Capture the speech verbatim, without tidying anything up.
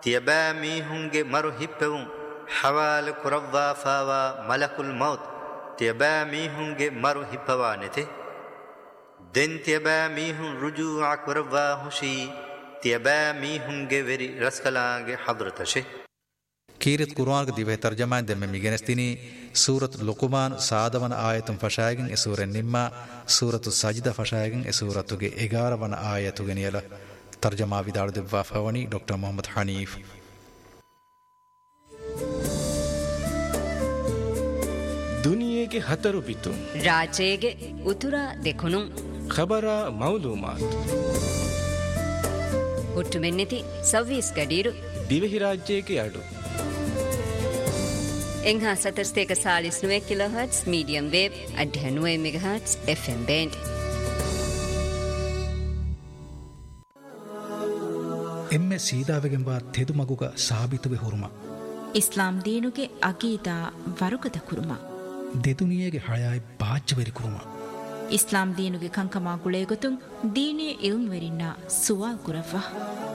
තියබෑ මීහුන්ගේ මරු හිප්පෙවුන් හවාල කුරව්වා ෆාවා මලකුල් මෞත් තියබෑ මීහුන්ගේ මරු හිප්පවා නැතේ දෙන් තියබෑ මීහුන් රුජූඅ කුරව්වා හුෂී තියබෑ මීහුන්ගේ වෙරි රස්කලාගේ හදරතෂේ කීරත් කුර්ආන්ගේ දිවේ තර්ජමාන් දෙමෙ මිගෙනස්තිනි සූරත් ලුක්මාන් සාදවන ආයතුන් ෆෂායගෙන් ඒ සූරෙන් නිම්මා සූරතු සජ්දා ෆෂායගෙන් ඒ සූරතුගේ එගාර වන ආයතුගෙන යල තර්ජමා විදාල දෙවවා ෆවනි ડોક્ટર මොහම්මද් හනීෆ් දුනියේගේ හතරු පිටුම් රාජ්‍යයේ උතුරා දෙකුණුම් ಖಬರಾ ಮೌಲೂಮಾತ್ ಹುಟ್ಟು ಮೆನ್ನೆತಿ ಸವ್ವೀಸ್ ಗಡೀರು ದಿವಹಿ ರಾಜ್ಯಕ್ಕೆ ಅಡು ಎಂಘಾ ಸತರ್ಸ್ತೇಕ Chalisa ನುವೆ kilo hertz medium wave ಅಡ್ಡ ನುವೆ mega hertz F M band ಎಮ್ಮೆ ಸೀದಾವೆಗೆಂಬ ತೆದು ಮಗುಗ ಸಾಬಿತುವೆ ಹುರುಮ ಇಸ್ಲಾಂ ದೀನುಗೆ ಅಗೀದಾ ವರುಕದ ಕುರುಮ ದೆದುನಿಯೆಗೆ ಹಳಯಾಯ್ ಬಾಜ್ಜವೆರಿ ಕುರುಮ ಇಸ್ಲಾಂ ದೀನುಗೆ ಕಂಕಮಾ ಗುಳೇಗೊತುಂ ದೀನೇ ಇಲ್ಮ್ ವೆರಿನ್ನ ಸುವಾಲ್ ಕುರವ್ವ